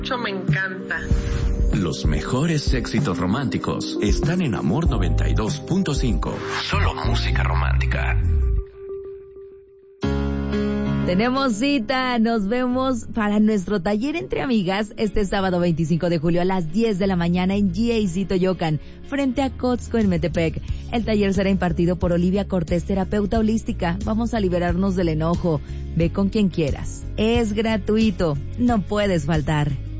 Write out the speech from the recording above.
Me encanta. Los mejores éxitos románticos están en Amor 92.5. Solo música romántica. Tenemos cita, nos vemos para nuestro taller entre amigas este sábado 25 de julio a las 10 de la mañana en GAC Toyocan, frente a Costco en Metepec. El taller será impartido por Olivia Cortés, terapeuta holística. Vamos a liberarnos del enojo. Ve con quien quieras. Es gratuito, no puedes faltar.